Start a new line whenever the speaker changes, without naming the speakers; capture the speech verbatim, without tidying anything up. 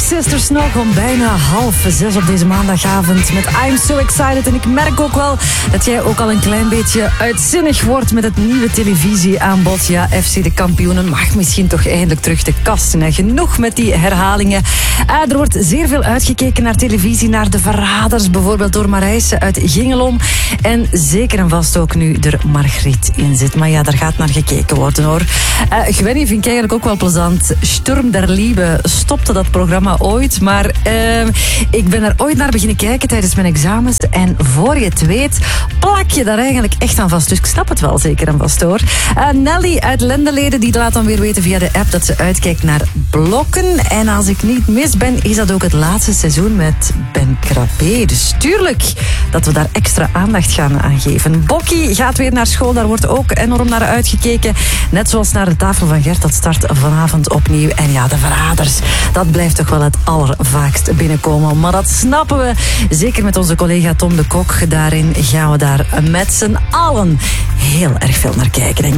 Sisters nog om bijna half zes op deze maandagavond met I'm So Excited. En ik merk ook wel dat jij ook al een klein beetje uitzinnig wordt met het nieuwe televisieaanbod. Ja, F C de kampioenen mag misschien toch eindelijk terug de kast in. En genoeg met die herhalingen. Uh, er wordt zeer veel uitgekeken naar televisie, naar de verraders. Bijvoorbeeld door Marijse uit Gingelom. En zeker en vast ook nu er Margriet in zit. Maar ja, daar gaat naar gekeken worden hoor. Uh, Gwenny vind ik eigenlijk ook wel plezant. Sturm der Liebe stopte dat programma ooit. Maar uh, ik ben er ooit naar beginnen kijken tijdens mijn examens. En voor je het weet, plak je daar eigenlijk echt aan vast. Dus ik snap het wel zeker en vast hoor. Uh, Nelly uit Lendeleden, die laat dan weer weten via de app dat ze uitkijkt naar Blokken. En als ik niet mis ben, is dat ook het laatste seizoen met Ben Krabbe. Dus tuurlijk dat we daar extra aandacht gaan aan geven. Bokkie gaat weer naar school, daar wordt ook enorm naar uitgekeken. Net zoals naar de tafel van Gert, dat start vanavond opnieuw. En ja, de verraders, dat blijft toch wel het allervaakst binnenkomen. Maar dat snappen we, zeker met onze collega Tom de Kok. Daarin gaan we daar met z'n allen heel erg veel naar kijken, denk ik.